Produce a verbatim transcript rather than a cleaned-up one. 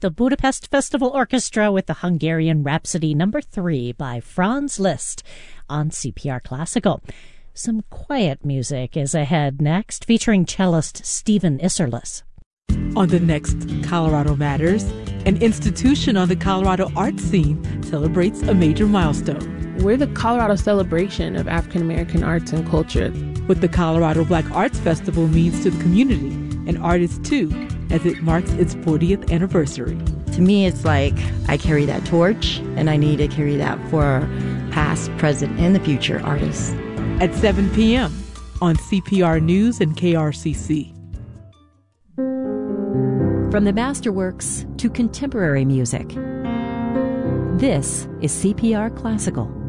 the Budapest Festival Orchestra with the Hungarian Rhapsody number three by Franz Liszt on C P R Classical. Some quiet music is ahead next, featuring cellist Stephen Isserlis. On the next Colorado Matters, an institution on the Colorado art scene celebrates a major milestone. We're the Colorado celebration of African American arts and culture. What the Colorado Black Arts Festival means to the community and artists too, as it marks its fortieth anniversary. To me, it's like I carry that torch, and I need to carry that for past, present, and the future artists. At seven p.m. on C P R News and K R C C. From the masterworks to contemporary music, this is C P R Classical.